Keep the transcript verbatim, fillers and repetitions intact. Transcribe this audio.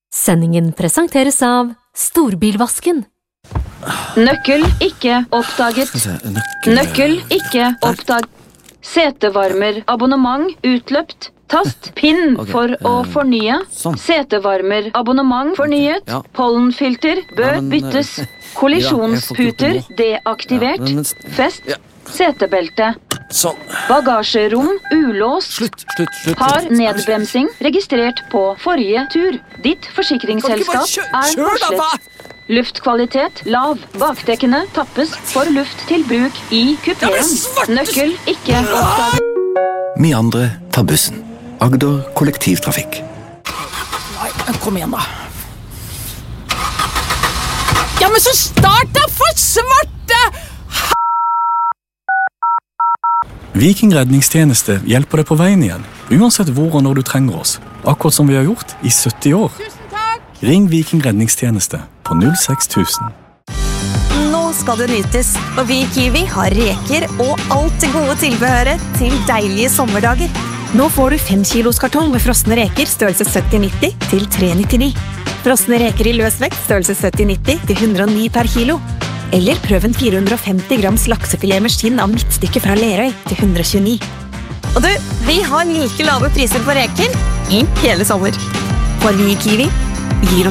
Sendingen presenteres av Storbilvasken. Nøkkel ikke oppdaget. Nøkkel ikke oppdaget. Setevarmer abonnement utløpt. Tast pinn for å fornye. Setevarmer abonnement fornyet. Pollenfilter bør byttes. Kollisjonsputer deaktivert. Fest. Setebelte. Bagasjerom ulåst. Har nedbremsing registrert på forrige tur. Ditt forsikringsselskap er varslet. Luftkvalitet lav. Bakdekkene tappes for luft til bruk i kupeen. Nøkkel ikke oppdaget. Vi andre tar bussen. Agder kollektivtrafikk. Nei, kom igjen da. Ja, men så start da for svarte! Viking redningstjeneste hjelper deg på veien igjen, uansett hvor og når du trenger oss. Akkurat som vi har gjort i sytti år. Ring Viking redningstjeneste på null seks tusen. Nå skal det nytes, og vi i Kiwi har reker og alt det gode tilbehøret til deilige sommerdager. Nå får du fem kilos kartong med frosne reker størrelse sytti nitti til tre nittini. Frosne reker i løsvekt størrelse sytti nitti til hundre og ni per kilo. Eller prøv en fire hundre og femti grams laksefilet med skinn av midtstykke fra Lerøy til hundre og tjueni. Og du, vi har like lave priser på reker i hele sommer. For vi i Kiwi gir oss